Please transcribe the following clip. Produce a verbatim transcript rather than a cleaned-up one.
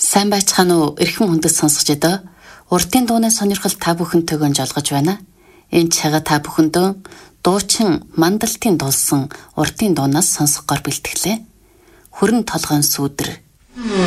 Сайн байцгаана уу? Эрхэм хүндэт сонсогч эдэ. Уртын дууны сонирхол та бүхэнтэйг жолгож байна. Энэ чигээ та бүхэндөө дуучин Мандалтын дуулсан уртын дуунаас сонсгохоор бэлтгэлээ. Хүрэн толгойн сүүдэр.